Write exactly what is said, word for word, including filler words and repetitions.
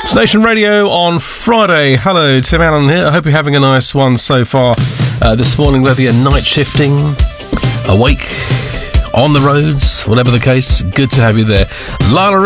Nation Radio on Friday. Hello, Tim Allen here. I hope you're having a nice one so far uh, this morning, whether you're night shifting, awake, on the roads, whatever the case. Good to have you there. Lila